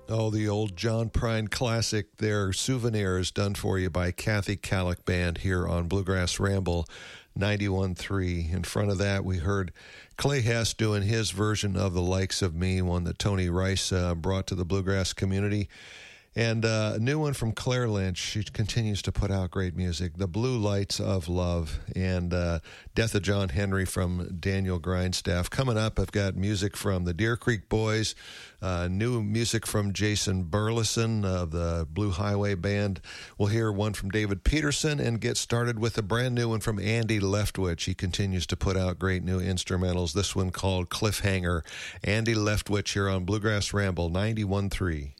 Oh, the old John Prine classic there, Souvenirs, done for you by Kathy Calick Band here on Bluegrass Ramble 91.3. In front of that, we heard Clay Hess doing his version of The Likes of Me, one that Tony Rice brought to the bluegrass community. And a new one from Claire Lynch. She continues to put out great music. The Blue Lights of Love and Death of John Henry from Daniel Grindstaff. Coming up, I've got music from the Deer Creek Boys, new music from Jason Burleson of the Blue Highway Band. We'll hear one from David Peterson and get started with a brand new one from Andy Leftwich. He continues to put out great new instrumentals. This one called Cliffhanger. Andy Leftwich here on Bluegrass Ramble 91.3.